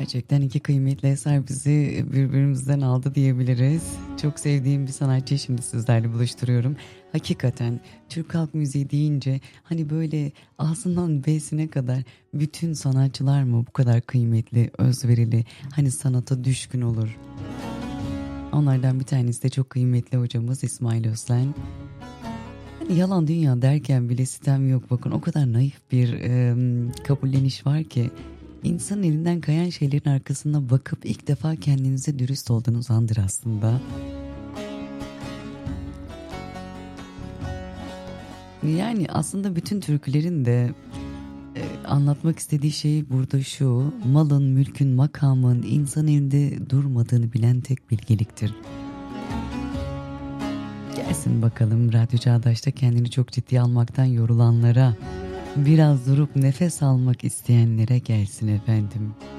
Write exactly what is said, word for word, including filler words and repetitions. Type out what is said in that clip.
Gerçekten iki kıymetli eser bizi birbirimizden aldı diyebiliriz. Çok sevdiğim bir sanatçıyı şimdi sizlerle buluşturuyorum. Hakikaten Türk halk müziği deyince hani böyle A'sından B'sine kadar bütün sanatçılar mı bu kadar kıymetli, özverili, hani sanata düşkün olur. Onlardan bir tanesi de çok kıymetli hocamız İsmail Özlen. Hani yalan dünya derken bile sitem yok, bakın o kadar naif bir e, kabulleniş var ki. İnsanın elinden kayan şeylerin arkasına bakıp ilk defa kendinize dürüst olduğunuz andır aslında. Yani aslında bütün türkülerin de e, anlatmak istediği şey burada şu: malın, mülkün, makamın insan elinde durmadığını bilen tek bilgeliktir. Gelsin bakalım Radyo Çağdaş'ta kendini çok ciddiye almaktan yorulanlara, biraz durup nefes almak isteyenlere gelsin efendim.